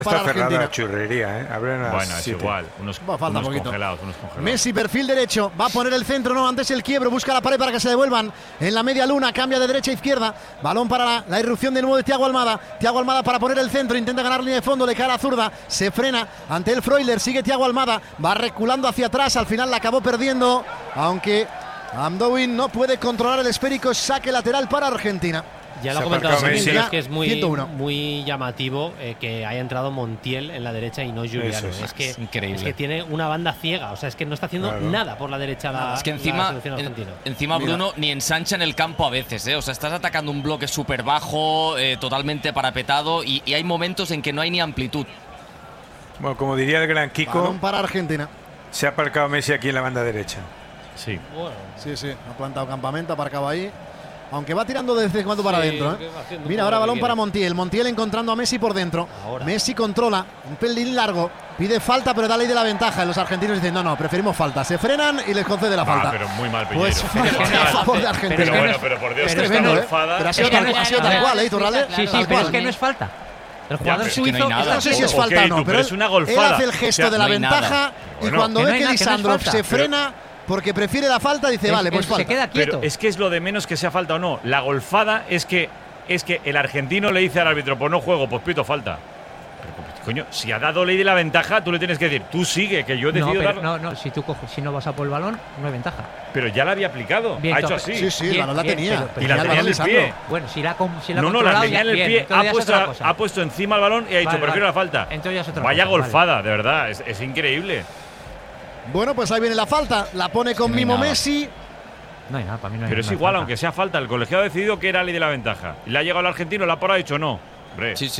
para Está cerrada Argentina. la churrería, ¿eh? Bueno, es igual. Unos congelados. Messi, perfil derecho, va a poner el centro, no, antes el quiebro, busca la pared para que se devuelvan en la media luna, cambia de derecha a izquierda, balón para la irrupción de nuevo de Thiago Almada para poner el centro, intenta ganar línea de fondo, le cae a la zurda, se frena ante el Freuler, sigue Thiago Almada, va reculando hacia atrás, al final la acabó perdiendo, aunque Amdoin no puede controlar el esférico, saque lateral para Argentina. Ya lo ha comentado Messi, ya, que es muy 101. muy llamativo que haya entrado Montiel en la derecha y no Giuliano. Es que increíble. Es que tiene una banda ciega, o sea, es que no está haciendo nada por la derecha es que la encima, selección argentina. encima Bruno ni ensancha en el campo a veces, ¿eh? O sea, estás atacando un bloque súper bajo, totalmente parapetado y hay momentos en que no hay ni amplitud. Bueno, como diría el gran Kiko, Balón para Argentina. se ha aparcado Messi aquí en la banda derecha. Sí. Bueno, Sí, ha plantado campamento, aparcado ahí. Aunque va tirando de vez en cuando para adentro. Mira, ahora balón para Montiel. Montiel encontrando a Messi por dentro. Ahora. Messi controla, un pelín largo. Pide falta, pero da ley de la ventaja. Los argentinos dicen, no, preferimos falta. Se frenan y les concede la falta. Pero muy mal, Piñeiro. Pues falta a favor de Argentina. Pero bueno, pero por Dios, Es esta tremendo, golfada. Pero ha sido tal cual, Iturralde. Sí, Tal pero cual. es que no es falta. El Ya, jugador pero es que suizo. no hay nada. No sé si es falta Ok, o no, tú, pero es una él golfada. hace el gesto O sea, de la no hay ventaja nada. y Bueno, cuando que no ve hay que nada, que no es Lisandrov falta. se frena porque prefiere la falta, dice, vale, pues falta. Se queda quieto. Pero es que es lo de menos que sea falta o no. La golfada es que el argentino le dice al árbitro, pues no juego, pues pito falta. Pero, coño, si ha dado ley de la ventaja, tú le tienes que decir, tú sigue, que yo he decidido dar. No, si tú coges, si no vas a por el balón, no hay ventaja. Pero ya la había aplicado. Bien, Ha hecho entonces- así. Sí, el balón la tenía. Y la el tenía balón en el Lisandro. pie. Bueno, si la No, la controlado, tenía en el bien, pie. entonces ya es otra cosa. Ha puesto encima el balón y ha dicho, Vale, prefiero vale. la falta. Entonces ya es otra Vaya cosa, vale. golfada, de verdad. Es increíble. Bueno, pues ahí viene la falta. La pone con no hay mimo nada. Messi. No hay nada, para mí no hay Pero es nada. igual, aunque sea falta. El colegiado ha decidido que era ley de la ventaja. Y le ha llegado el argentino, la ha dicho no. Hombre. Sí.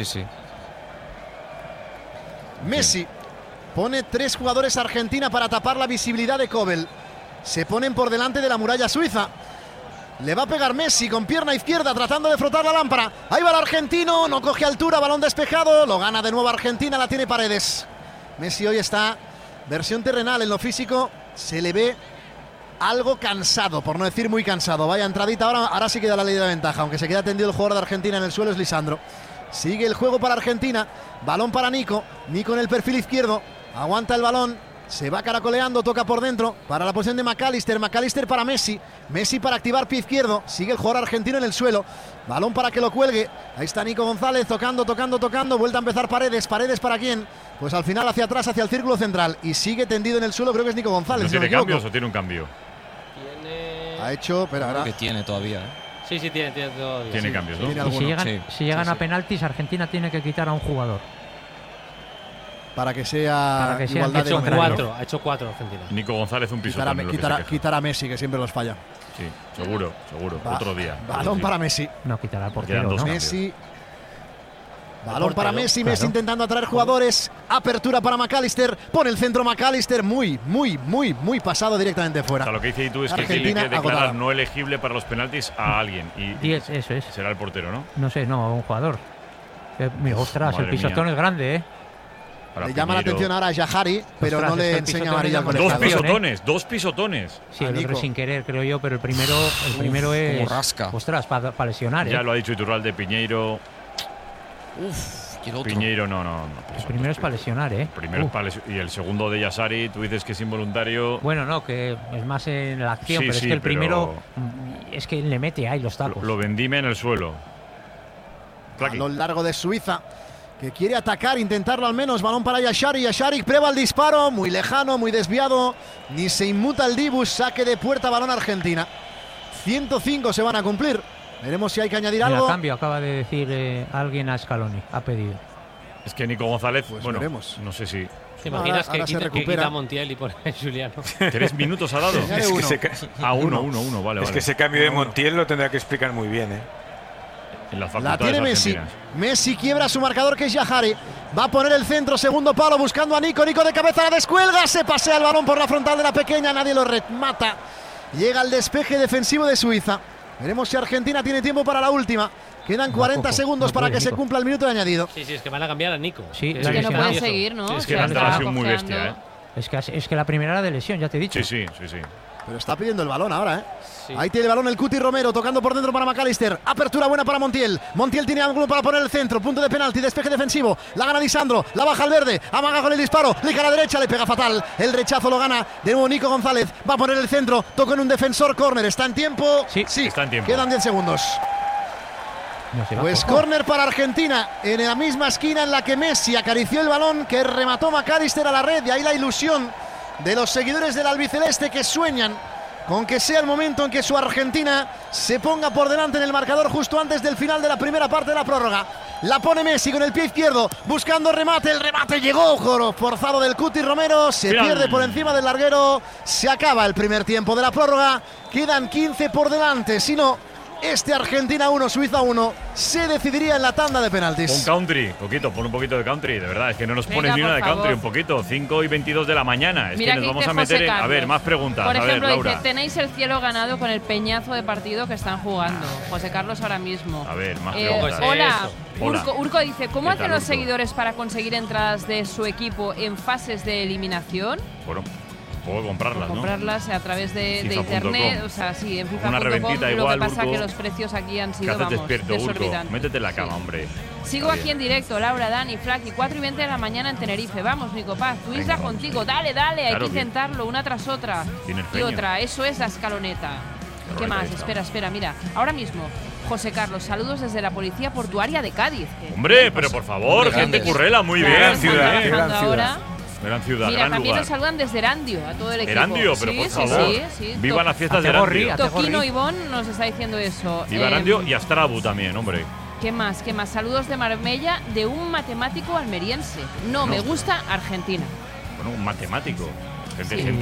Messi pone 3 jugadores Argentina para tapar la visibilidad de Kobel. Se ponen por delante de la muralla suiza. Le va a pegar Messi con pierna izquierda tratando de frotar la lámpara. Ahí va el argentino, no coge altura, balón despejado. Lo gana de nuevo Argentina, la tiene Paredes. Messi hoy está versión terrenal en lo físico. Se le ve algo cansado, por no decir muy cansado. Vaya entradita, ahora sí queda la ley de la ventaja. Aunque se queda tendido el jugador de Argentina en el suelo es Lisandro. Sigue el juego para Argentina. Balón para Nico. Nico en el perfil izquierdo. Aguanta el balón. Se va caracoleando. Toca por dentro. Para la posición de McAllister. McAllister para Messi. Messi para activar pie izquierdo. Sigue el jugador argentino en el suelo. Balón para que lo cuelgue. Ahí está Nico González. Tocando. Vuelta a empezar Paredes. ¿Paredes para quién? Pues al final hacia atrás, hacia el círculo central. Y sigue tendido en el suelo. Creo que es Nico González. ¿No si no tiene me equivoco. cambios o tiene un cambio? Ha hecho. Pero ahora. Que tiene todavía, Sí, tiene todavía. Tiene cambios, ¿no? Tiene Y alguno. si llegan a penaltis, Argentina tiene que quitar a un jugador. Para que sea igualdad Ha de hecho número. 4, Argentina. Nico González, un pisotón. de lo que se queja. Quitar a Messi, que siempre los falla. Sí, seguro. Otro día. Balón para Messi. No, quitará al Quedan portero, dos ¿no? cambios. Messi. Balón para Messi. claro. Messi intentando atraer jugadores. Apertura para McAllister. Pone el centro McAllister. Muy pasado directamente fuera. O sea, lo que dice tú es que Argentina tiene que declarar agotada. no elegible para los penaltis a alguien. Y Eso es. será el portero, ¿no? No sé, no, un jugador. Ostras, Madre el pisotón mía. es grande, ¿eh? Para Le llama la Piñeiro. atención ahora a Yahari, pero Ostras, no le es que el enseña pisotón amarilla al es Dos colegiado. dos pisotones. Sí, A el otro Nico. sin querer, creo yo, pero el primero es. como rasca. Ostras, para lesionar, ¿eh? Ya lo ha dicho Iturralde, Piñeiro. Y el otro. Piñeiro no. El primero es para lesionar, ¿eh? Primero es para y el segundo de Yasari, tú dices que es involuntario. Bueno, no, que es más en la acción, Sí, pero es sí, que el pero- primero es que le mete ahí los tacos. Lo vendime en el suelo. A lo largo de Suiza, que quiere atacar, intentarlo al menos. Balón para Yashari. Yashari prueba el disparo, muy lejano, muy desviado. Ni se inmuta el Dibus. Saque de puerta, balón Argentina. 105 se van a cumplir. Veremos si hay que añadir Mira, algo. cambio, acaba de decir alguien a Scaloni, ha pedido. Es que Nico González, Pues bueno, veremos. no sé si. ¿Te imaginas Ahora se que recupera. quita a Montiel y pone a Giuliano? 3 minutos ha dado. Añade Es que uno. uno, vale. Es que ese cambio de Montiel lo tendrá que explicar muy bien, ¿eh? En las La facultades tiene Messi. argentinas. Messi quiebra su marcador, que es Yahari. Va a poner el centro, segundo palo, buscando a Nico. Nico de cabeza, la descuelga. Se pasea el balón por la frontal de la pequeña. Nadie lo remata. Llega el despeje defensivo de Suiza. Veremos si Argentina tiene tiempo para la última. Quedan 40 Tampoco, segundos no para puede, que se Nico. cumpla el minuto de añadido. Sí, es que van a cambiar a Nico. Sí, Es la que Que no lesionado. pueden seguir, ¿no? Sí, es O que sea, la se entrada ha va sido muy cojeando. bestia, ¿eh? Es que la primera era de lesión, ya te he dicho. Sí. Pero está pidiendo el balón ahora, ¿eh? Sí. Ahí tiene el balón el Cuti Romero, tocando por dentro para McAllister. Apertura buena para Montiel. Montiel tiene ángulo para poner el centro. Punto de penalti, despeje defensivo. La gana Lisandro, la baja al verde. Amaga con el disparo, le cae a la derecha, le pega fatal. El rechazo lo gana de nuevo Nico González. Va a poner el centro, toca en un defensor, córner. ¿Está en tiempo? Sí, está en tiempo. Quedan 10 segundos. No se va Pues poco. córner para Argentina, en la misma esquina en la que Messi acarició el balón que remató McAllister a la red. De ahí la ilusión de los seguidores del albiceleste que sueñan con que sea el momento en que su Argentina se ponga por delante en el marcador justo antes del final de la primera parte de la prórroga. La pone Messi con el pie izquierdo, buscando remate. El remate llegó, forzado del Cuti Romero. Se Final. pierde por encima del larguero. Se acaba el primer tiempo de la prórroga. Quedan 15 por delante. Si no, este Argentina 1, Suiza 1 se decidiría en la tanda de penaltis. Pon country, pon un poquito de country, de verdad, es que no nos Venga, pones ni una por de country, favor. un poquito, 5 y 22 de la mañana, es Mira que nos que vamos dice a meter José en… A ver, Carlos. más preguntas, Por a ver, ejemplo, Laura. dice, tenéis el cielo ganado con el peñazo de partido que están jugando. José Carlos ahora mismo. A ver, más preguntas. Hola. Eso. Hola. Urco dice, ¿cómo ¿Qué hacen tal, los Urco? seguidores para conseguir entradas de su equipo en fases de eliminación? Bueno, puedo comprarlas, ¿no? Comprarlas a través de FIFA.com. internet, o sea, sí, en FIFA.com. Una reventita Lo igual, que pasa Urco. que los precios aquí han ¿Qué sido, haces vamos, despierto, Urco? desorbitantes. Métete en la cama, Sí. hombre. Sigo Está aquí bien. en directo, Laura, Dani, Flaky, 4:20 de la mañana en Tenerife. Vamos, Nico Paz, tu Venga, isla vamos. contigo. Dale, dale, hay Claro que que- intentarlo una tras otra. Tienes Y peño. otra, eso es la escaloneta. ¿Qué más? ahí está. Espera, mira. Ahora mismo, José Carlos, saludos desde la Policía Portuaria de Cádiz. Hombre, pero por favor, Hombre, gente grandes. currela, muy Claro, bien. Gran ciudad, están gran trabajando ciudad. ahora. Gran ciudad, Mira, gran también lugar. nos saludan desde Erandio, a todo el equipo. Erandio, pero Sí, por sí, favor. sí, sí. Viva las fiestas de Ategorri, Erandio. Toquino Ivón nos está diciendo eso. Viva Erandio y Astrabu también, hombre. ¿Qué más? ¿Qué más? Saludos de Marbella de un matemático almeriense. No, me gusta Argentina. Bueno, un matemático. Gente, Sí.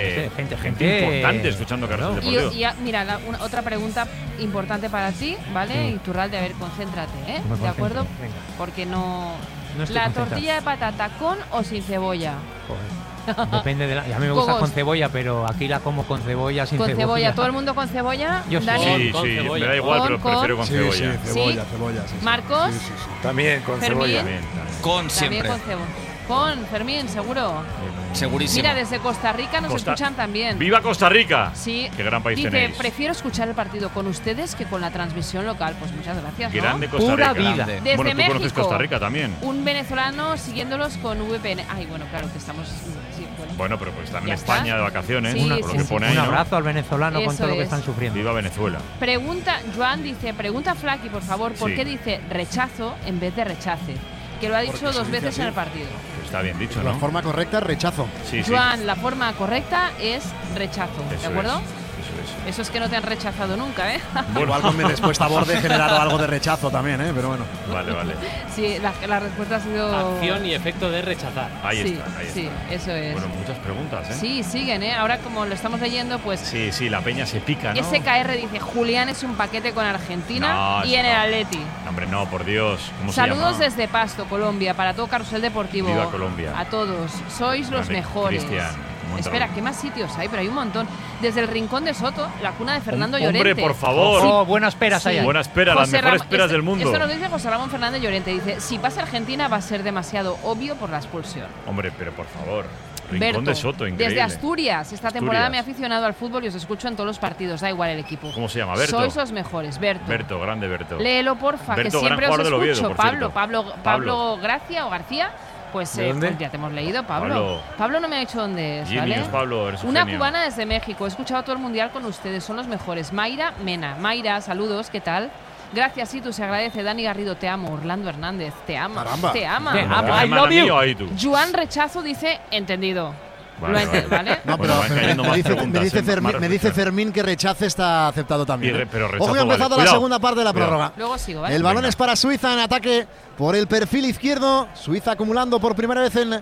gente importante escuchando Carlos Claro. Deportivo. Y mira, otra pregunta importante para ti, ¿vale? Iturralde, a ver, concéntrate, ¿eh? Me ¿De acuerdo? concentro, venga. Porque no… No estoy ¿La concentrado. tortilla de patata con o sin cebolla? Joder. Depende de la. Y a mí me gusta Cogos. con cebolla, pero aquí la como con cebolla, sin Con cebolla. cebolla. ¿Todo el mundo con cebolla? Yo sí. Dani, Sí, Con sí, cebolla. me da igual, pero Con- prefiero con cebolla. cebolla, cebolla. Sí, sí. Marcos, Sí, sí, sí. También con Fermín. cebolla. También. Con también siempre. con cebolla. Con Fermín, seguro. Segurísimo. Mira, desde Costa Rica nos Costa- escuchan también. ¡Viva Costa Rica! Sí. Qué gran país Dice, tenéis. prefiero escuchar el partido con ustedes que con la transmisión local. Pues muchas gracias, ¿no? Grande Costa Pura Rica. vida. Grande. Desde Bueno, tú conoces México. Costa Rica también. Un venezolano siguiéndolos con VPN. Ay, bueno, claro que estamos… Sí, bueno. Bueno, pero pues están en Ya está. España de vacaciones, Sí, por lo sí, que sí. pone ahí, Un ¿no? abrazo al venezolano con Eso todo lo que es. están sufriendo. Viva Venezuela. Pregunta, Joan dice, pregunta a Flaky, por favor, ¿por Sí. qué dice rechazo en vez de rechace? Que lo ha dicho Porque se dos dice veces así. en el partido. Está bien dicho, La ¿no? forma correcta es rechazo. Sí, sí. Joan, la forma correcta es rechazo, Eso ¿de acuerdo? es. Eso es que no te han rechazado nunca, ¿eh? Igual con mi respuesta a borde he generado algo de rechazo también, pero bueno. Vale, vale. Sí, la respuesta ha sido… Acción y efecto de rechazar. Ahí sí, está, ahí sí, está. eso es. Bueno, muchas preguntas, ¿eh? Sí, siguen, ¿eh? Ahora como lo estamos leyendo, pues… Sí, sí, la peña se pica, ¿no? SKR dice, Julián es un paquete con Argentina No, y en no. el Atleti. Hombre, no, por Dios. ¿Cómo Saludos se llama? desde Pasto, Colombia, para todo Carrusel Deportivo. Viva Colombia. A todos. Sois los Grande mejores. Cristian, un montón. Espera, ¿qué más sitios hay? Pero hay un montón. Desde el Rincón de Soto, la cuna de Fernando Hombre, Llorente. por favor. Oh, buenas peras Sí. hay ahí. Buena espera, las José mejores Ram- esperas este- del mundo. Esto nos dice José Ramón Fernández Llorente. Dice, si pasa Argentina va a ser demasiado obvio por la expulsión. Hombre, pero por favor. Rincón Berto, de Soto, increíble. desde Asturias. Esta temporada Asturias. me he aficionado al fútbol y os escucho en todos los partidos. Da igual el equipo. ¿Cómo se llama? Berto. Sois los mejores. Berto. Berto, grande Berto. Léelo, porfa, Berto, que siempre gran os jugador del Oviedo, escucho. por Pablo, cierto. Pablo, Pablo Gracia o García. Pues, ¿De dónde? pues ya te hemos leído, Pablo. Pablo. Pablo no me ha dicho dónde es, ¿vale? Genius, Pablo, eres un Una genio. cubana desde México. He escuchado todo el mundial con ustedes. Son los mejores. Mayra Mena. Mayra, saludos. ¿Qué tal? Gracias, sí, tú se agradece. Dani Garrido, te amo. Orlando Hernández, te ama. Caramba. Te ama. Te Como amo. que I hermana love you. mío ahí tú. Juan Rechazo dice, entendido. Vale, ¿Vale? No, Bueno, pero van cayendo más preguntas, me dice más Fermín reflexión. que rechace está aceptado también. Y pero Ojo rechazo que ha empezado vale. la Cuidado. segunda parte de la Cuidado. prórroga. Luego sigo, ¿vale? El balón Venga. es para Suiza en ataque por el perfil izquierdo. Suiza acumulando por primera vez en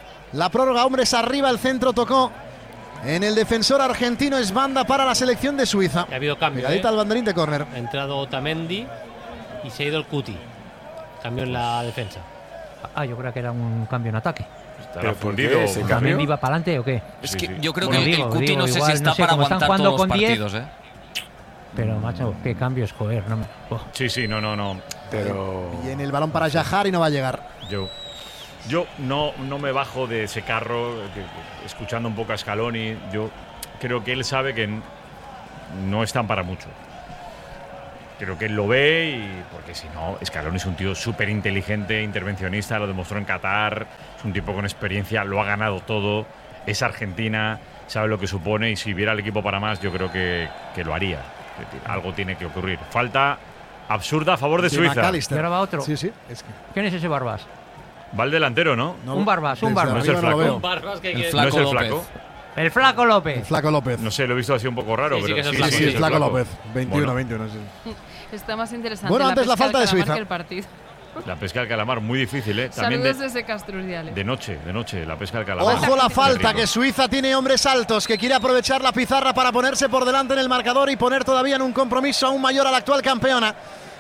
la prórroga. Hombres arriba, el centro tocó en el defensor argentino. Es banda para la selección de Suiza. Ya ha habido cambio. Pegadita al banderín de córner. Ha entrado Otamendi y se ha ido el Cuti. Cambio en la defensa. Ah, yo creo que era un cambio en ataque. Estará ¿Pero por fundido. qué? ¿Se o- cambió? ¿También iba para adelante o qué? Es Sí, que sí. yo creo Bueno, que el digo, Cuti no sé si igual, está no sé, para como están aguantar jugando todos los con 10. partidos, ¿eh? Pero, macho, qué cambios, joder. No me... oh. Sí, sí, no. Pero. Y en el balón para Yahar y no va a llegar. Yo no me bajo de ese carro escuchando un poco a Scaloni. Yo creo que él sabe que no están para mucho. Creo que él lo ve y porque si no, Scaloni es un tío súper inteligente, intervencionista, lo demostró en Qatar, es un tipo con experiencia, lo ha ganado todo, es Argentina, sabe lo que supone y si viera el equipo para más yo creo que lo haría. Es decir, algo tiene que ocurrir. Falta absurda a favor de Suiza. Y McAllister. ahora va otro. Sí, sí. Es que ¿Quién es ese Barbas? Va el delantero, ¿no? Un Barbas, un desde Barbas. No es el arriba no lo flaco. veo. Barbas que El No es Flaco el López. flaco. El Flaco López. El Flaco López. No sé, lo he visto así un poco raro, Sí, sí pero que es el Sí, Flaco, sí, es el el Flaco López. 21, Bueno. 21. Sí. Está más interesante Bueno, antes la pesca falta del de calamar Suiza. que el partido. La pesca del calamar, muy difícil, ¿eh? También Saludos desde Castruriales. de noche, la pesca del calamar. Ojo la falta, Rico. que Suiza tiene hombres altos, que quiere aprovechar la pizarra para ponerse por delante en el marcador y poner todavía en un compromiso aún mayor a la actual campeona.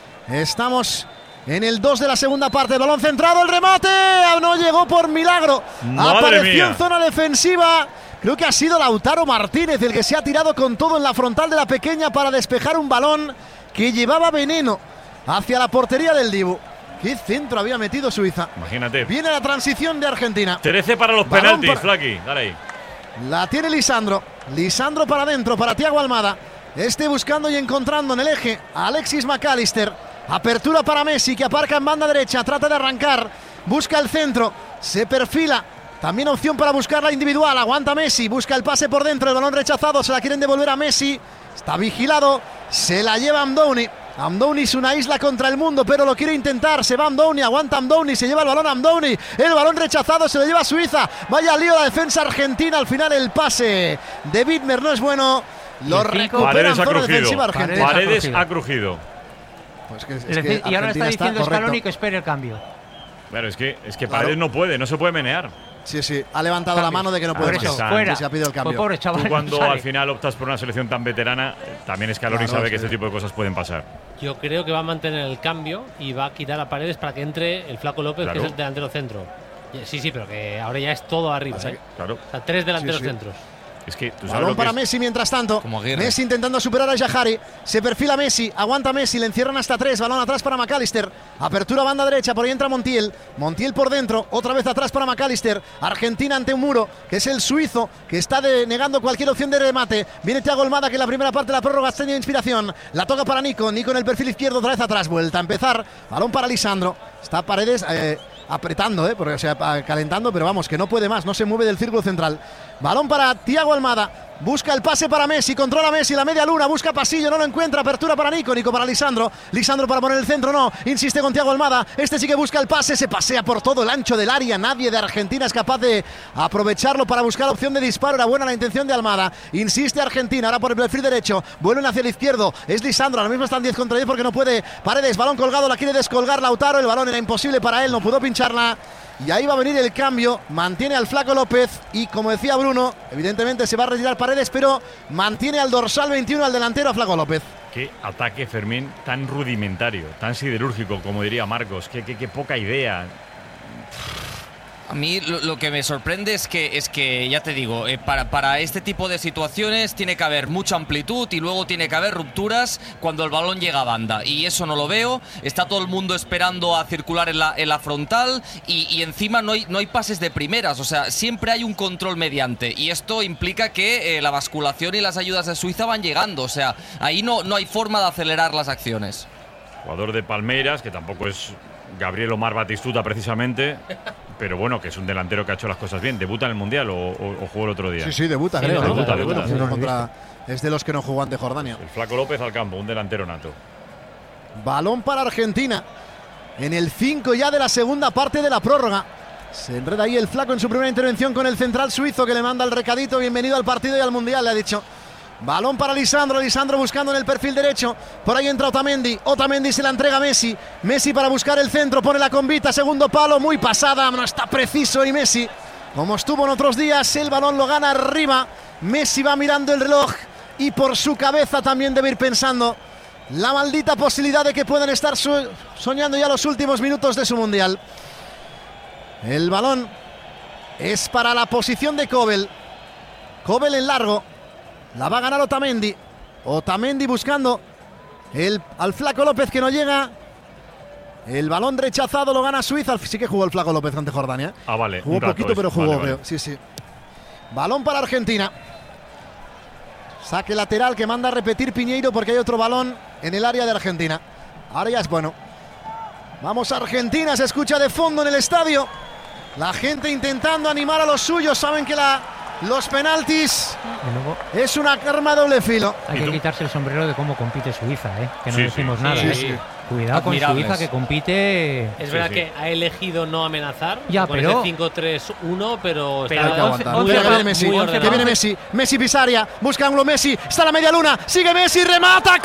Estamos en el 2 de la segunda parte. Balón centrado, el remate. No llegó por milagro. ¡Madre Apareció mía! en zona defensiva. Creo que ha sido Lautaro Martínez el que se ha tirado con todo en la frontal de la pequeña para despejar un balón que llevaba veneno hacia la portería del Dibu. ¿Qué centro había metido Suiza? Imagínate. Viene la transición de Argentina. 13 para los Balón penaltis, para- Flaki. Dale ahí. La tiene Lisandro. Lisandro para adentro, para Thiago Almada. Buscando y encontrando en el eje a Alexis McAllister. Apertura para Messi, que aparca en banda derecha. Trata de arrancar. Busca el centro. Se perfila. También opción para buscar la individual. Aguanta Messi. Busca el pase por dentro. El balón rechazado. Se la quieren devolver a Messi. Está vigilado. Se la lleva Amdouni. Amdouni es una isla contra el mundo, pero lo quiere intentar. Se va Amdouni, aguanta Amdouni, se lleva el balón Amdouni. El balón rechazado, se lo lleva Suiza. Vaya lío la defensa argentina. Al final el pase de Widmer no es bueno. Lo el cinco. recupera en Paredes ha zona crujido. defensiva argentina. Paredes ha crujido. Pues que- es Es que decir, y ahora Argentina está diciendo correcto. Scaloni que espere el cambio. Claro, es que Claro. Paredes no puede, no se puede menear. Sí, sí, ha levantado la mano de que no Por puede eso, más. fuera. Sí, se ha pedido el Pues cambio. pobre chaval. Tú cuando sale. al final optas por una selección tan veterana, también Scaloni Claro, sabe sí. que este tipo de cosas pueden pasar. Yo creo que va a mantener el cambio y va a quitar a Paredes para que entre el Flaco López, Claro. que es el delantero centro. Sí, pero que ahora ya es todo arriba. Pasa ¿eh? Claro. O sea, 3 delanteros Sí, sí. centros. Es que tú sabes Balón lo que para es. Messi mientras tanto. Como Aguirre. Messi intentando superar a Yajari. Se perfila Messi. Aguanta Messi. Le encierran hasta 3. Balón atrás para McAllister. Apertura banda derecha. Por ahí entra Montiel. Montiel por dentro. Otra vez atrás para McAllister. Argentina ante un muro, que es el suizo, que está negando cualquier opción de remate. Viene Thiago Almada, que en la primera parte de la prórroga ha tenido inspiración. La toca para Nico. Nico en el perfil izquierdo. Otra vez atrás. Vuelta a empezar. Balón para Lisandro. Está Paredes apretando, porque, o sea, calentando, pero vamos, que no puede más. No se mueve del círculo central. Balón para Thiago Almada. Busca el pase para Messi, controla Messi, la media luna, busca pasillo, no lo encuentra, apertura para Nico, Nico para Lisandro, Lisandro para poner el centro, no, insiste con Thiago Almada, sí que busca el pase, se pasea por todo el ancho del área, nadie de Argentina es capaz de aprovecharlo para buscar la opción de disparo, era buena la intención de Almada, insiste Argentina, ahora por el perfil derecho, vuelven hacia el izquierdo, es Lisandro, ahora mismo están 10 contra 10 porque no puede, Paredes, balón colgado, la quiere descolgar Lautaro, el balón era imposible para él, no pudo pincharla. Y ahí va a venir el cambio, mantiene al Flaco López y como decía Bruno, evidentemente se va a retirar Paredes, pero mantiene al dorsal 21, al delantero, a Flaco López. Qué ataque, Fermín, tan rudimentario, tan siderúrgico, como diría Marcos. Qué poca idea. A mí lo que me sorprende es que ya te digo, para este tipo de situaciones tiene que haber mucha amplitud y luego tiene que haber rupturas cuando el balón llega a banda. Y eso no lo veo. Está todo el mundo esperando a circular en la frontal y encima no hay pases de primeras. O sea, siempre hay un control mediante. Y esto implica que la basculación y las ayudas de Suiza van llegando. O sea, ahí no hay forma de acelerar las acciones. Jugador de Palmeiras, que tampoco es Gabriel Omar Batistuta precisamente, pero bueno, que es un delantero que ha hecho las cosas bien. ¿Debuta en el Mundial o jugó el otro día? Sí, debuta, Sí, creo. ¿no? debuta. Es de los que no jugó ante Jordania. El Flaco López al campo, un delantero nato. Balón para Argentina. En el 5 ya de la segunda parte de la prórroga. Se enreda ahí el Flaco en su primera intervención con el central suizo que le manda el recadito. Bienvenido al partido y al Mundial, le ha dicho. Balón para Lisandro, Lisandro buscando en el perfil derecho. Por ahí entra Otamendi. Otamendi se la entrega a Messi. Messi para buscar el centro, pone la convita, segundo palo, muy pasada, no está preciso y Messi, como estuvo en otros días, el balón lo gana arriba. Messi va mirando el reloj y por su cabeza también debe ir pensando la maldita posibilidad de que puedan estar soñando ya los últimos minutos de su Mundial. El balón es para la posición de Kobel. Kobel en largo. La va a ganar Otamendi. Otamendi buscando al Flaco López que no llega. El balón rechazado lo gana Suiza. Sí que jugó el Flaco López ante Jordania. Ah, vale. Jugó un rato poquito, pero es. jugó. Vale. Sí, sí. Balón para Argentina. Saque lateral que manda a repetir Piñeiro porque hay otro balón en el área de Argentina. Ahora ya es bueno. Vamos a Argentina, se escucha de fondo en el estadio. La gente intentando animar a los suyos. Saben que los penaltis es una arma de doble filo. Hay que quitarse el sombrero de cómo compite Suiza, que no decimos nada. Sí. Cuidado con Suiza, que compite. Es verdad que ha elegido no amenazar. Ya, con pero. ese 5-3-1, pero Hay que aguantar. Que viene Messi. Que viene Messi. Messi Pisaria. Busca ángulo Messi. Está a la media luna. Sigue Messi. Remata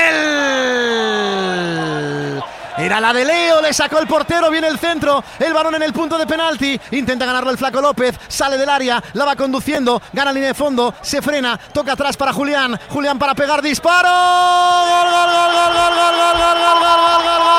Kobel. Era la de Leo, le sacó el portero, viene el centro, el balón en el punto de penalti, intenta ganarlo el Flaco López, sale del área, la va conduciendo, gana línea de fondo, se frena, toca atrás para Julián, Julián para pegar disparo, gol, gol, gol, gol, gol, gol, gol, gol, gol, gol, gol, gol, gol,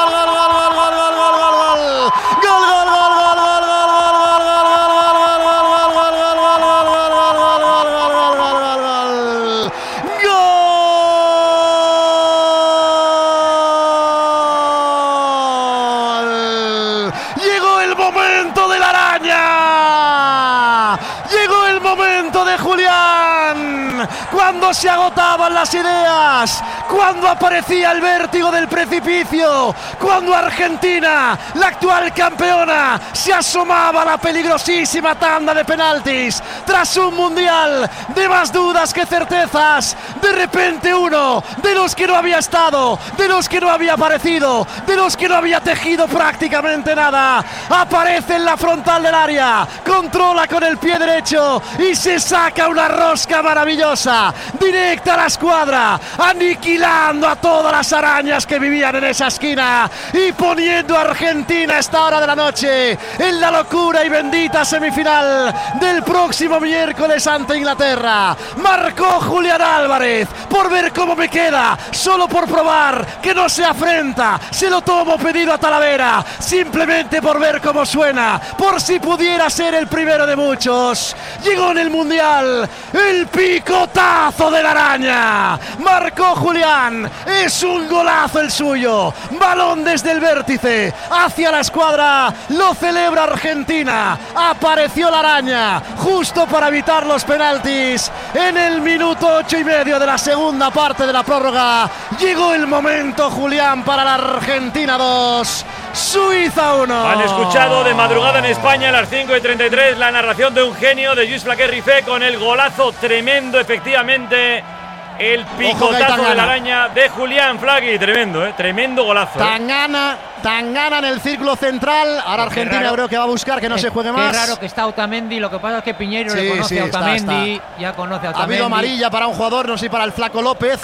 cuando se agotaban las ideas, cuando aparecía el vértigo del precipicio, cuando Argentina, la actual campeona, se asomaba a la peligrosísima tanda de penaltis, tras un mundial de más dudas que certezas, de repente uno de los que no había estado, de los que no había aparecido, de los que no había tejido prácticamente nada, aparece en la frontal del área, controla con el pie derecho y se saca una rosca maravillosa, directa a la escuadra, aniquilando a todas las arañas que vivían en esa esquina y poniendo a Argentina a esta hora de la noche en la locura y bendita semifinal del próximo miércoles ante Inglaterra. Marcó Julián Álvarez, por ver cómo me queda, solo por probar que no se afrenta, se lo tomo pedido a Talavera, simplemente por ver cómo suena, por si pudiera ser el primero de muchos. Llegó en el Mundial el picotazo de la araña, marcó Julián, es un golazo el suyo, balón desde el vértice hacia la escuadra, lo celebra Argentina, apareció la araña justo para evitar los penaltis en el minuto 8:30 de la segunda parte de la prórroga. Llegó el momento, Julián, para la Argentina 2, Suiza 1. Han escuchado de madrugada en España a las 5:33 la narración de un genio de Lluís Flaquer-Rifé con el golazo tremendo, efectivamente, el picotazo de la araña de Julián Flagui. Tremendo, tremendo golazo. Tangana en el círculo central. Ahora Argentina creo que va a buscar que no se juegue más. Es raro que está Otamendi, lo que pasa es que Piñeiro le conoce a Otamendi, ya conoce a Otamendi. Ha habido amarilla para un jugador, no sé si para el Flaco López.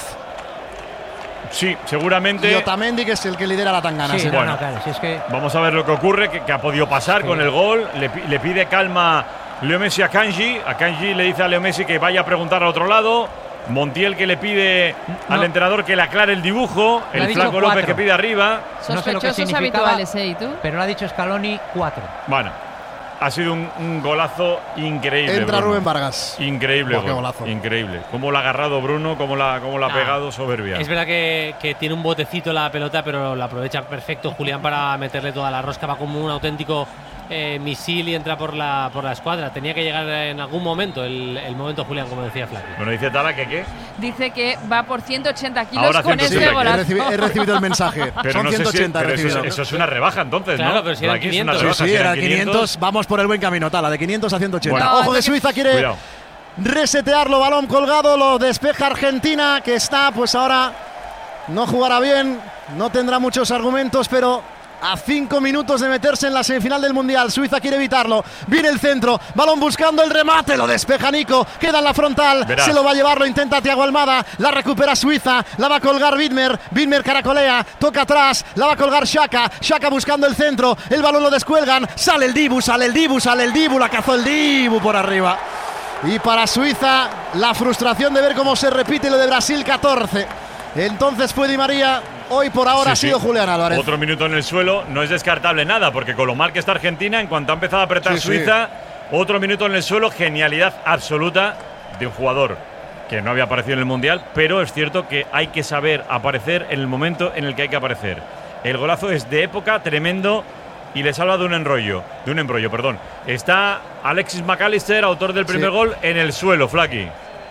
Sí, seguramente. Y Otamendi, que es el que lidera la tangana. Sí, bueno, claro, si es que vamos a ver lo que ocurre, que ha podido pasar con el gol. Le pide calma Leo Messi a Kanji. A Kanji le dice a Leo Messi que vaya a preguntar al otro lado. Montiel que le pide al entrenador que le aclare el dibujo. El Flaco López que pide arriba. Sospechosos habituales, ¿y tú? Pero lo ha dicho Scaloni 4. Bueno, ha sido un golazo increíble. Entra Bruno. Rubén Vargas. Increíble, qué golazo. Increíble. Cómo la ha agarrado Bruno, cómo la ha pegado, soberbia. Es verdad que tiene un botecito la pelota, pero la aprovecha perfecto Julián para meterle toda la rosca. Va como un auténtico misil y entra por la escuadra. Tenía que llegar en algún momento el momento Julián, como decía Flaco. Bueno, dice Tala que ¿qué? Dice que va por 180 kilos Ahora con 180 ese golazo. He recibido el mensaje. Pero Son no sé 180 pero recibido. eso es una rebaja entonces, Claro, ¿no? pero si eran Aquí es 500. una rebaja, Sí, si era 500. Vamos por el buen camino, Tala, de 500 a 180. Bueno. Ojo que Suiza quiere Cuidado. resetearlo, balón colgado, lo despeja Argentina, que está, pues ahora no jugará bien, no tendrá muchos argumentos, pero a 5 minutos de meterse en la semifinal del Mundial. Suiza quiere evitarlo, viene el centro, balón buscando el remate, lo despeja Nico, queda en la frontal, Verás. se lo va a llevar, lo intenta Thiago Almada, la recupera Suiza, la va a colgar Widmer caracolea, toca atrás, la va a colgar Xhaka buscando el centro, el balón lo descuelgan, sale el Dibu, la cazó el Dibu por arriba. Y para Suiza, la frustración de ver cómo se repite lo de Brasil 14. Entonces fue Di María, hoy por ahora ha sido Julián Álvarez. Otro minuto en el suelo, no es descartable nada, porque con lo mal que está Argentina, en cuanto ha empezado a apretar Suiza, otro minuto en el suelo, genialidad absoluta de un jugador que no había aparecido en el Mundial, pero es cierto que hay que saber aparecer en el momento en el que hay que aparecer. El golazo es de época, tremendo, y les habla de un embrollo. Está Alexis McAllister, autor del primer gol, en el suelo, Flaky.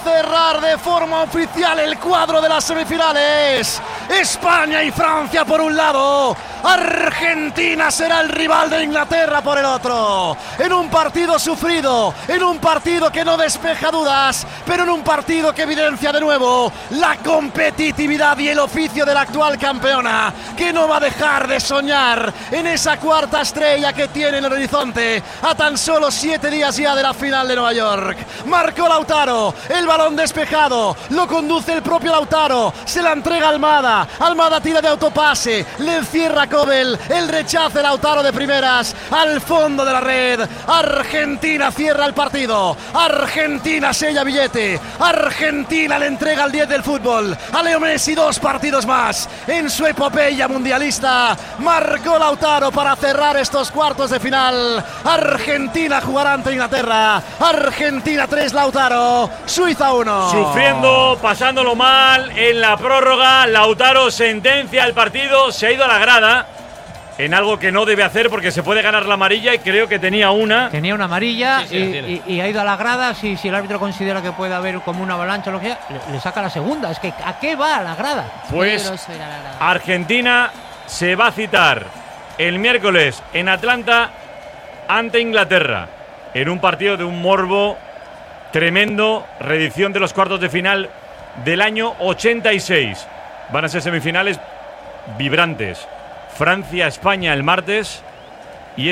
cerrar de forma oficial el cuadro de las semifinales. España y Francia por un lado, Argentina será el rival de Inglaterra por el otro. En un partido sufrido, en un partido que no despeja dudas, pero en un partido que evidencia de nuevo la competitividad y el oficio de la actual campeona, que no va a dejar de soñar en esa cuarta estrella que tiene en el horizonte a tan solo 7 días ya de la final de Nueva York. Marcó Lautaro, el balón despejado, lo conduce el propio Lautaro, se la entrega Almada, Almada tira de autopase, le encierra Kobel, el rechace de Lautaro de primeras al fondo de la red. Argentina cierra el partido, Argentina sella billete, Argentina le entrega el 10 del fútbol a Leo Messi 2 partidos más en su epopeya mundialista. Marcó Lautaro para cerrar estos cuartos de final. Argentina jugará ante Inglaterra, Argentina 3, Lautaro, Suiza 1. Sufriendo, pasándolo mal en la prórroga, Lautaro sentencia el partido, se ha ido a la grada en algo que no debe hacer porque se puede ganar la amarilla y creo que tenía una. Tenía una amarilla Sí, y ha ido a la grada. Si el árbitro considera que puede haber como una avalancha o lo que sea, le saca la segunda. Es que ¿a qué va a la grada? Pues Peligroso ir a la grada. Argentina se va a citar el miércoles en Atlanta ante Inglaterra en un partido de un morbo tremendo, reedición de los cuartos de final del año 86. Van a ser semifinales vibrantes. Francia-España el martes y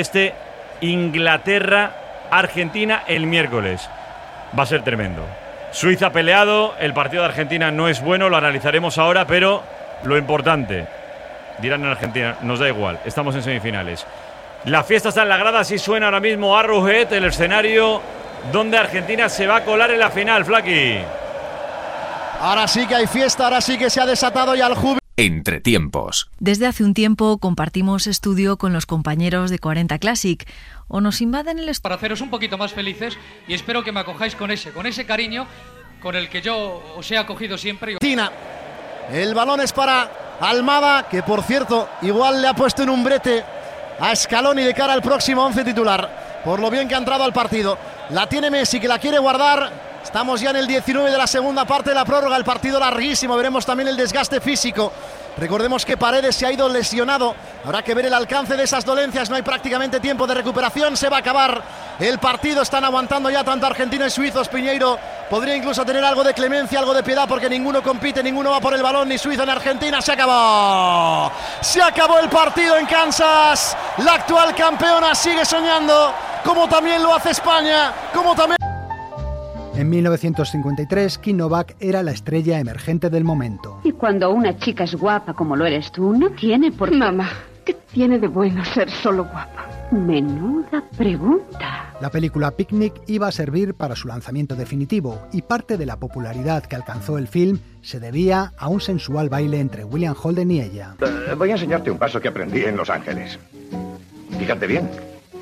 Inglaterra-Argentina el miércoles. Va a ser tremendo. Suiza peleado, el partido de Argentina no es bueno, lo analizaremos ahora, pero lo importante, dirán en Argentina, nos da igual, estamos en semifinales. La fiesta está en la grada, así suena ahora mismo Arrowhead, el escenario donde Argentina se va a colar en la final, Flaky. Ahora sí que hay fiesta, ahora sí que se ha desatado ya el júbilo. Entretiempos. Desde hace un tiempo compartimos estudio con los compañeros de 40 Classic o nos invaden el para haceros un poquito más felices y espero que me acojáis con ese cariño con el que yo os he acogido siempre. El balón es para Almada, que por cierto igual le ha puesto en un brete a Scaloni de cara al próximo 11 titular, por lo bien que ha entrado al partido. La tiene Messi, que la quiere guardar. Estamos ya en el 19 de la segunda parte de la prórroga, el partido larguísimo, veremos también el desgaste físico. Recordemos que Paredes se ha ido lesionado, habrá que ver el alcance de esas dolencias, no hay prácticamente tiempo de recuperación, se va a acabar el partido, están aguantando ya tanto argentinos y suizos. Piñeiro podría incluso tener algo de clemencia, algo de piedad, porque ninguno compite, ninguno va por el balón, ni Suiza ni Argentina. Se acabó el partido en Kansas, la actual campeona sigue soñando, como también lo hace España, como también... En 1953, Kim Novak era la estrella emergente del momento. Y cuando una chica es guapa como lo eres tú, no tiene por qué... Mamá, ¿qué tiene de bueno ser solo guapa? Menuda pregunta. La película Picnic iba a servir para su lanzamiento definitivo y parte de la popularidad que alcanzó el film se debía a un sensual baile entre William Holden y ella. Voy a enseñarte un paso que aprendí en Los Ángeles. Fíjate bien.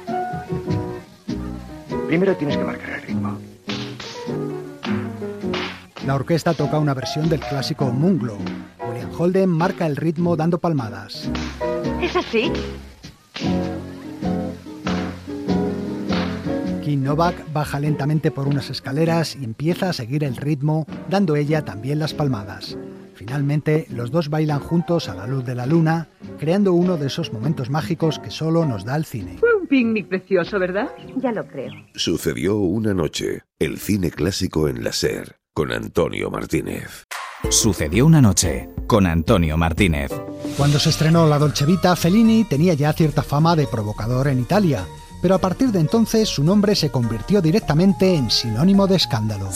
Primero tienes que marcar el ritmo. La orquesta toca una versión del clásico Moonglow. William Holden marca el ritmo dando palmadas. ¿Es así? Kim Novak baja lentamente por unas escaleras y empieza a seguir el ritmo, dando ella también las palmadas. Finalmente, los dos bailan juntos a la luz de la luna, creando uno de esos momentos mágicos que solo nos da el cine. Fue un picnic precioso, ¿verdad? Ya lo creo. Sucedió una noche, el cine clásico en la SER, con Antonio Martínez. Sucedió una noche, con Antonio Martínez. Cuando se estrenó La Dolce Vita, Fellini tenía ya cierta fama de provocador en Italia, pero a partir de entonces su nombre se convirtió directamente en sinónimo de escándalo.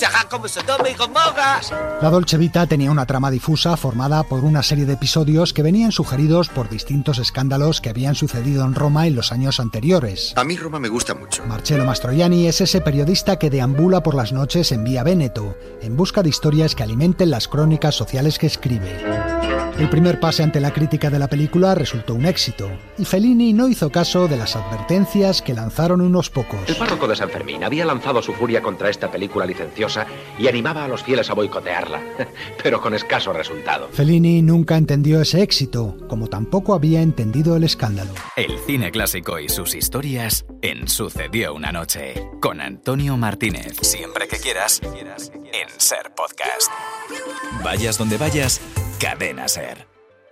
La Dolce Vita tenía una trama difusa formada por una serie de episodios que venían sugeridos por distintos escándalos que habían sucedido en Roma en los años anteriores. A mí Roma me gusta mucho. Marcello Mastroianni es ese periodista que deambula por las noches en Vía Véneto, en busca de historias que alimenten las crónicas sociales que escribe. El primer pase ante la crítica de la película resultó un éxito, y Fellini no hizo caso de las advertencias que que lanzaron unos pocos. El párroco de San Fermín había lanzado su furia contra esta película licenciosa y animaba a los fieles a boicotearla, pero con escaso resultado. Fellini nunca entendió ese éxito, como tampoco había entendido el escándalo. El cine clásico y sus historias en Sucedió una noche, con Antonio Martínez. Siempre que quieras, en SER Podcast. Vayas donde vayas, Cadena SER.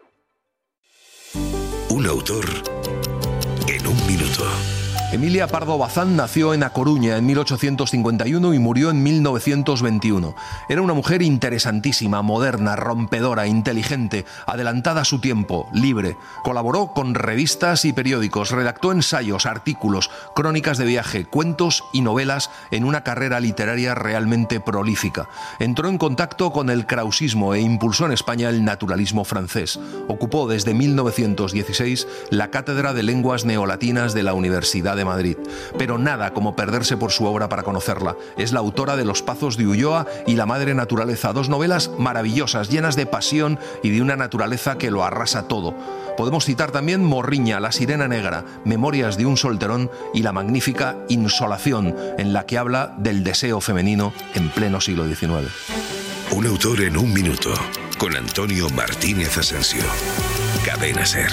Un autor en un minuto. Emilia Pardo Bazán nació en A Coruña en 1851 y murió en 1921. Era una mujer interesantísima, moderna, rompedora, inteligente, adelantada a su tiempo, libre. Colaboró con revistas y periódicos, redactó ensayos, artículos, crónicas de viaje, cuentos y novelas en una carrera literaria realmente prolífica. Entró en contacto con el krausismo e impulsó en España el naturalismo francés. Ocupó desde 1916 la cátedra de lenguas neolatinas de la Universidad de Madrid, pero nada como perderse por su obra para conocerla. Es la autora de Los Pazos de Ulloa y La Madre Naturaleza, dos novelas maravillosas, llenas de pasión y de una naturaleza que lo arrasa todo. Podemos citar también Morriña, La Sirena Negra, Memorias de un solterón y la magnífica Insolación, en la que habla del deseo femenino en pleno siglo XIX. Un autor en un minuto, con Antonio Martínez Asensio. Cadena SER.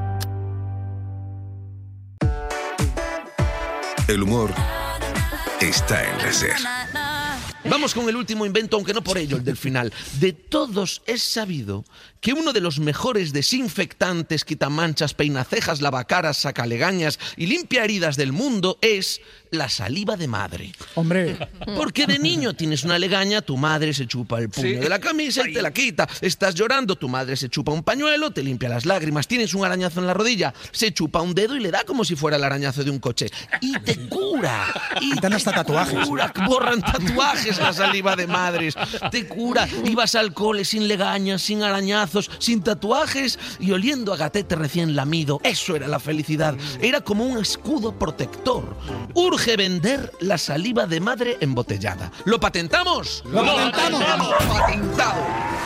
El humor está en la SER. Vamos con el último invento, aunque no por ello el del final. De todos es sabido que uno de los mejores desinfectantes, quitamanchas, peinacejas, lavacaras, sacalegañas y limpia heridas del mundo es la saliva de madre. Hombre. Porque de niño tienes una legaña, tu madre se chupa el puño de la camisa y te la quita. Estás llorando, tu madre se chupa un pañuelo, te limpia las lágrimas. Tienes un arañazo en la rodilla, se chupa un dedo y le da como si fuera el arañazo de un coche. Y te cura. Y dan hasta tatuajes. Cura, borran tatuajes la saliva de madres. Te cura. Ibas al cole sin legañas, sin arañazos, sin tatuajes y oliendo a gatete recién lamido. Eso era la felicidad. Era como un escudo protector. Urge vender la saliva de madre embotellada. ¿Lo patentamos? ¡Lo patentamos! ¡Patentado!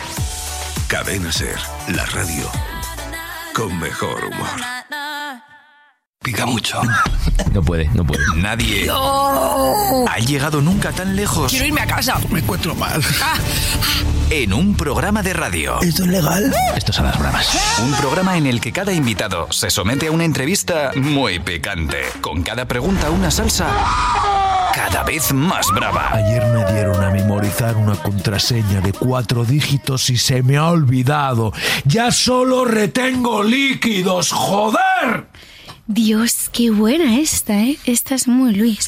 Cadena SER, la radio con mejor humor. Pica mucho. No puede. Nadie ha llegado nunca tan lejos. Quiero irme a casa. Me encuentro mal. En un programa de radio. ¿Esto es legal? Esto son las bravas. Un programa en el que cada invitado se somete a una entrevista muy picante. Con cada pregunta una salsa cada vez más brava. Ayer me dieron a memorizar una contraseña de 4 dígitos y se me ha olvidado. Ya solo retengo líquidos, ¡joder! Dios, qué buena esta, ¿eh? Esta es muy Luis.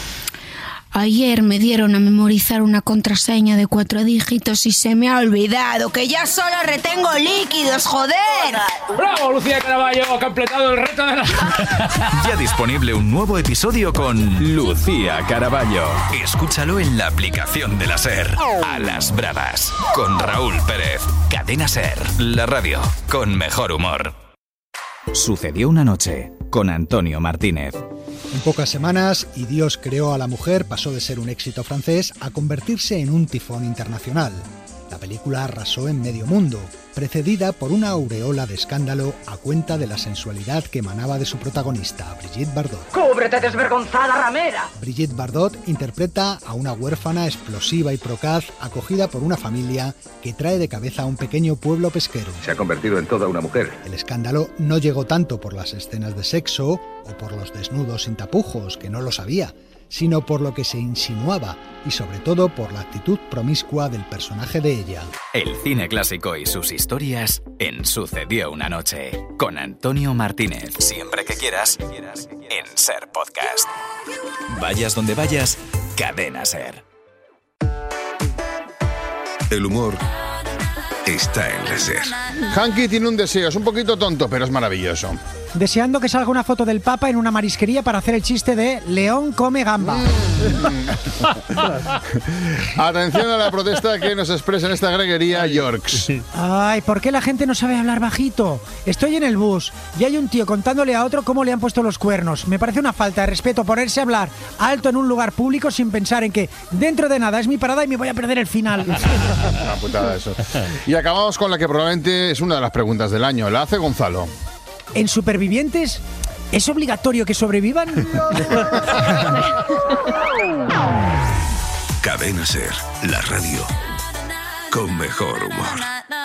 Ayer me dieron a memorizar una contraseña de 4 dígitos y se me ha olvidado que ya solo retengo líquidos, joder. ¡Bravo, Lucía Caraballo! Ha completado el reto de la... Ya disponible un nuevo episodio con Lucía Caraballo. Escúchalo en la aplicación de la SER. A las bravas, con Raúl Pérez. Cadena SER, la radio con mejor humor. Sucedió una noche con Antonio Martínez. En pocas semanas, Y Dios creó a la mujer pasó de ser un éxito francés a convertirse en un tifón internacional. La película arrasó en medio mundo, precedida por una aureola de escándalo a cuenta de la sensualidad que emanaba de su protagonista, Brigitte Bardot. ¡Cúbrete, desvergonzada ramera! Brigitte Bardot interpreta a una huérfana explosiva y procaz acogida por una familia que trae de cabeza a un pequeño pueblo pesquero. Se ha convertido en toda una mujer. El escándalo no llegó tanto por las escenas de sexo o por los desnudos sin tapujos, que no lo sabía, sino por lo que se insinuaba y sobre todo por la actitud promiscua del personaje de ella. El cine clásico y sus historias en Sucedió una noche con Antonio Martínez. Siempre que quieras en SER Podcast. Vayas donde vayas, Cadena SER. El humor está en la SER. Hanky tiene un deseo, es un poquito tonto, pero es maravilloso. Deseando que salga una foto del Papa en una marisquería para hacer el chiste de León come gamba. Atención a la protesta que nos expresa en esta greguería Yorks. Ay, ¿por qué la gente no sabe hablar bajito? Estoy en el bus y hay un tío contándole a otro cómo le han puesto los cuernos. Me parece una falta de respeto ponerse a hablar alto en un lugar público sin pensar en que dentro de nada es mi parada y me voy a perder el final. Una putada eso. Y acabamos con la que probablemente es una de las preguntas del año. La hace Gonzalo. En Supervivientes ¿Es obligatorio que sobrevivan? Cadena SER, la radio con mejor humor.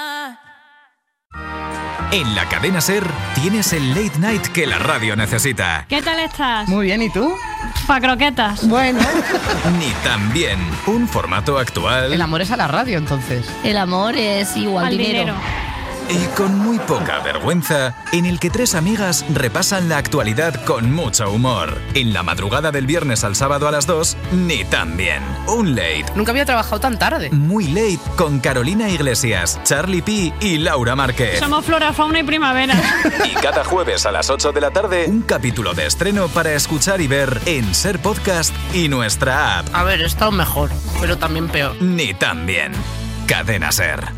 En la Cadena SER tienes el late night que la radio necesita. ¿Qué tal estás? Muy bien, ¿y tú? Pa' croquetas. Bueno. Ni tan bien. Un formato actual. El amor es a la radio, entonces. El amor es igual Al dinero. Y con muy poca vergüenza, en el que tres amigas repasan la actualidad con mucho humor. En la madrugada del viernes al sábado a las 2, Ni tan bien. Un late. Nunca había trabajado tan tarde. Muy late con Carolina Iglesias, Charlie P y Laura Márquez. Somos flora, fauna y primavera. Y cada jueves a las 8 de la tarde, un capítulo de estreno para escuchar y ver en SER Podcast y nuestra app. A ver, he estado mejor, pero también peor. Ni tan bien. Cadena SER.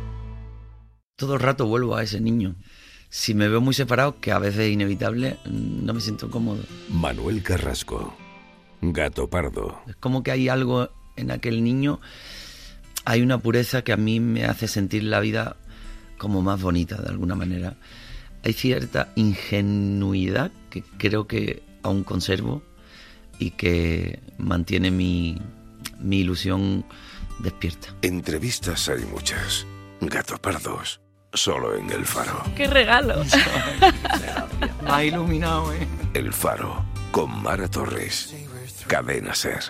Todo el rato vuelvo a ese niño. Si me veo muy separado, que a veces es inevitable, no me siento cómodo. Manuel Carrasco, Gato Pardo. Es como que hay algo en aquel niño, hay una pureza que a mí me hace sentir la vida como más bonita, de alguna manera. Hay cierta ingenuidad que creo que aún conservo y que mantiene mi ilusión despierta. Entrevistas hay muchas. Gato Pardos. Solo en El Faro. ¡Qué regalo! Me ha iluminado, ¿eh? El Faro, con Mara Torres. Cadena SER.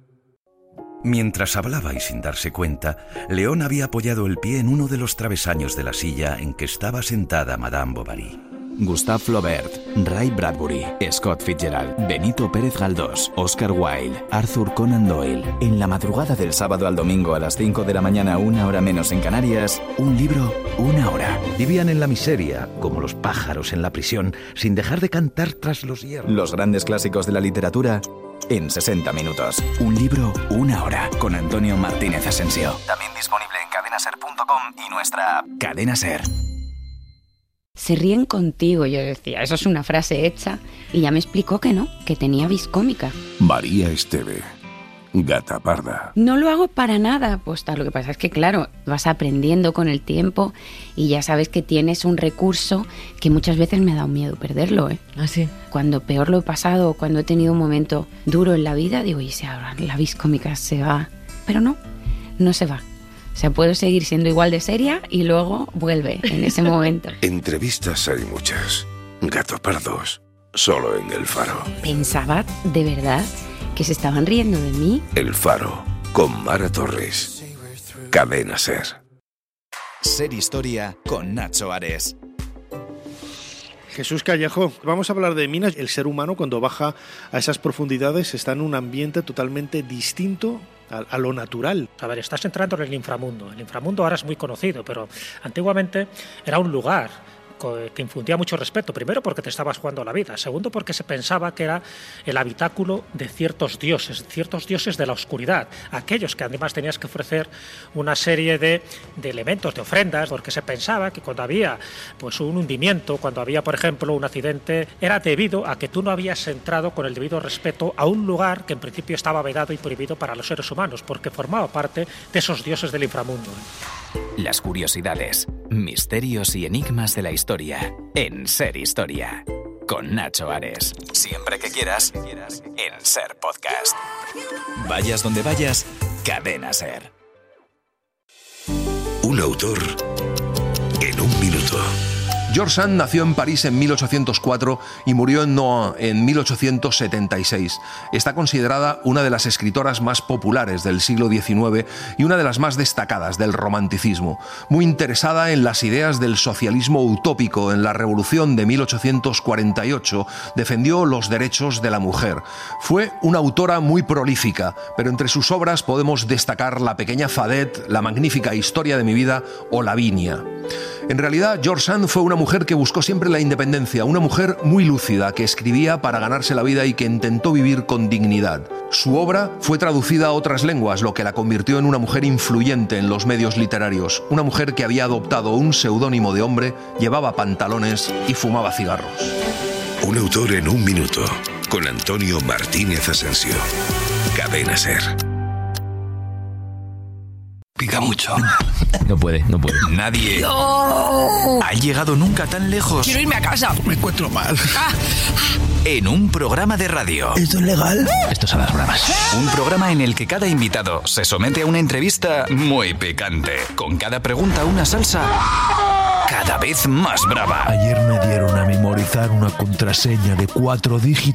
Mientras hablaba y sin darse cuenta, León había apoyado el pie en uno de los travesaños de la silla en que estaba sentada Madame Bovary. Gustave Flaubert, Ray Bradbury, Scott Fitzgerald, Benito Pérez Galdós, Oscar Wilde, Arthur Conan Doyle. En la madrugada del sábado al domingo a las 5 de la mañana, 1 hora menos en Canarias, un libro, 1 hora. Vivían en la miseria, como los pájaros en la prisión, sin dejar de cantar tras los hierros. Los grandes clásicos de la literatura en 60 minutos. Un libro, 1 hora. Con Antonio Martínez Asensio. También disponible en cadenaser.com y nuestra app. Cadena SER. Se ríen contigo, yo decía, eso es una frase hecha, y ya me explicó que no, que tenía vis cómica. María Esteve, Gata Parda. No lo hago para nada, pues lo que pasa es que claro, vas aprendiendo con el tiempo y ya sabes que tienes un recurso que muchas veces me ha dado miedo perderlo, ¿eh? ¿Ah, sí? Cuando peor lo he pasado, cuando he tenido un momento duro en la vida, digo, y si ahora la vis cómica se va, pero no se va. O sea, puedo seguir siendo igual de seria y luego vuelve en ese momento. Entrevistas hay muchas. Gato Pardos. Solo en El Faro. Pensaba, de verdad, que se estaban riendo de mí. El Faro, con Mara Torres. Cadena SER. SER Historia con Nacho Ares. Jesús Callejo, vamos a hablar de minas. El ser humano, cuando baja a esas profundidades, está en un ambiente totalmente distinto a lo natural. A ver, estás entrando en el inframundo. El inframundo ahora es muy conocido, pero antiguamente era un lugar que infundía mucho respeto. Primero porque te estabas jugando la vida. Segundo porque se pensaba que era el habitáculo de ciertos dioses de la oscuridad. Aquellos que además tenías que ofrecer una serie de elementos, de ofrendas, porque se pensaba que cuando había pues un hundimiento, cuando había por ejemplo un accidente, era debido a que tú no habías entrado con el debido respeto a un lugar que en principio estaba vedado y prohibido para los seres humanos, porque formaba parte de esos dioses del inframundo. Las curiosidades, misterios y enigmas de la historia en SER Historia. Con Nacho Ares. Siempre que quieras, en SER Podcast. Vayas donde vayas, Cadena SER. Un autor en un minuto. George Sand nació en París en 1804 y murió en Nohant en 1876. Está considerada una de las escritoras más populares del siglo XIX y una de las más destacadas del romanticismo. Muy interesada en las ideas del socialismo utópico, en la Revolución de 1848 defendió los derechos de la mujer. Fue una autora muy prolífica, pero entre sus obras podemos destacar La pequeña Fadet, La magnífica historia de mi vida o Lavinia. En realidad, George Sand fue una mujer que buscó siempre la independencia, una mujer muy lúcida, que escribía para ganarse la vida y que intentó vivir con dignidad. Su obra fue traducida a otras lenguas, lo que la convirtió en una mujer influyente en los medios literarios, una mujer que había adoptado un seudónimo de hombre, llevaba pantalones y fumaba cigarros. Un autor en un minuto, con Antonio Martínez Asensio. Cadena SER. pica mucho. No puede. Nadie ha llegado nunca tan lejos. Quiero irme a casa. Me encuentro mal. En un programa de radio. ¿Esto es legal? Esto es a las bravas. Un programa en el que cada invitado se somete a una entrevista muy picante. Con cada pregunta una salsa cada vez más brava. Ayer me dieron a memorizar una contraseña de 4 dígitos